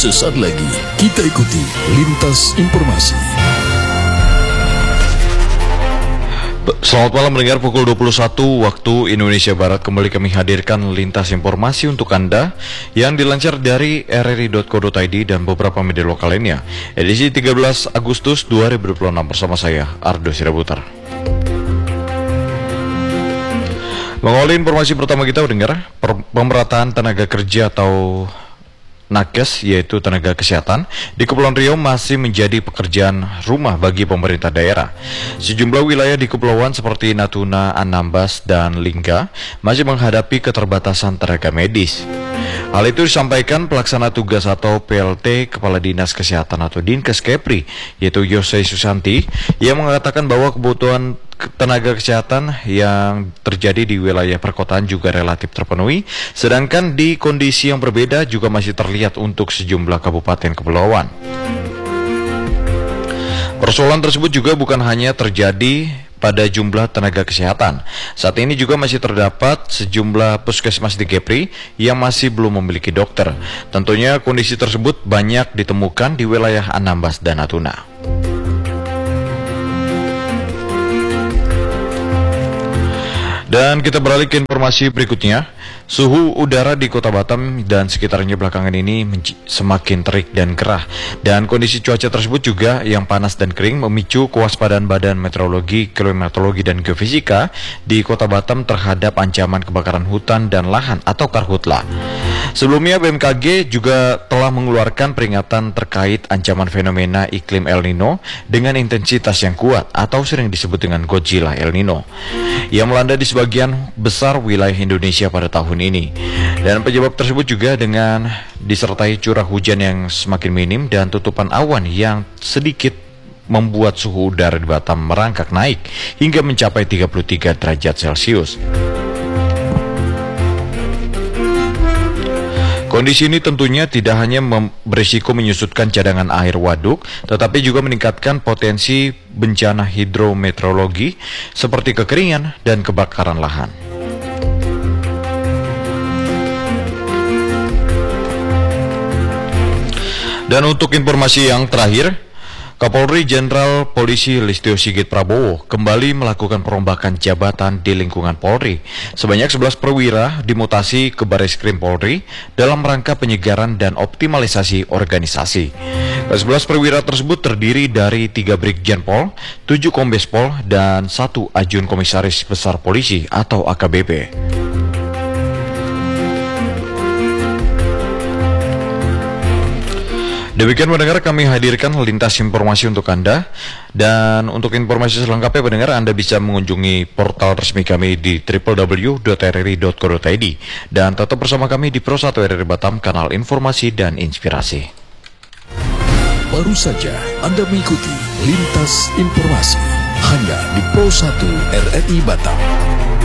Sesaat lagi kita ikuti Lintas Informasi. Selamat malam mendengar, pukul 21 waktu Indonesia Barat. Kembali kami hadirkan Lintas Informasi untuk Anda yang dilancar dari rri.co.id dan beberapa media lokal lainnya. Edisi 13 Agustus 2026 bersama saya, Ardo Sirabutar. Mengawali informasi pertama kita mendengar pemerataan tenaga kerja atau nakes, yaitu tenaga kesehatan di Kepulauan Riau masih menjadi pekerjaan rumah bagi pemerintah daerah. Sejumlah wilayah di kepulauan seperti Natuna, Anambas, dan Lingga masih menghadapi keterbatasan tenaga medis. Hal itu disampaikan pelaksana tugas atau PLT Kepala Dinas Kesehatan atau Dinkes Kepri, yaitu Yose Susanti, yang mengatakan bahwa kebutuhan tenaga kesehatan yang terjadi di wilayah perkotaan juga relatif terpenuhi, sedangkan di kondisi yang berbeda juga masih terlihat untuk sejumlah kabupaten kepulauan. Persoalan tersebut juga bukan hanya terjadi pada jumlah tenaga kesehatan. Saat ini juga masih terdapat sejumlah puskesmas di Kepri yang masih belum memiliki dokter. Tentunya kondisi tersebut banyak ditemukan di wilayah Anambas dan Natuna. Dan kita beralih ke informasi berikutnya. Suhu udara di Kota Batam dan sekitarnya belakangan ini semakin terik dan gerah. Dan kondisi cuaca tersebut juga yang panas dan kering memicu kewaspadaan Badan Meteorologi, Klimatologi, dan Geofisika di Kota Batam terhadap ancaman kebakaran hutan dan lahan atau karhutla. Sebelumnya BMKG juga telah mengeluarkan peringatan terkait ancaman fenomena iklim El Nino dengan intensitas yang kuat atau sering disebut dengan Godzilla El Nino yang melanda di sebagian besar wilayah Indonesia pada tahun ini. Dan penyebab tersebut juga dengan disertai curah hujan yang semakin minim dan tutupan awan yang sedikit membuat suhu udara di Batam merangkak naik hingga mencapai 33 derajat Celcius. Kondisi ini tentunya tidak hanya berisiko menyusutkan cadangan air waduk, tetapi juga meningkatkan potensi bencana hidrometeorologi seperti kekeringan dan kebakaran lahan. Dan untuk informasi yang terakhir, Kapolri Jenderal Polisi Listio Sigit Prabowo kembali melakukan perombakan jabatan di lingkungan Polri. Sebanyak 11 perwira dimutasi ke Bareskrim Polri dalam rangka penyegaran dan optimalisasi organisasi. Ke-11 perwira tersebut terdiri dari 3 Brigjen Pol, 7 Kombes Pol, dan 1 Ajun Komisaris Besar Polisi atau AKBP. Demikian pendengar, kami hadirkan lintas informasi untuk Anda. Dan untuk informasi selengkapnya pendengar, Anda bisa mengunjungi portal resmi kami di www.rri.co.id. Dan tetap bersama kami di Pro 1 RRI Batam, kanal informasi dan inspirasi. Baru saja Anda mengikuti Lintas Informasi hanya di Pro 1 RRI Batam.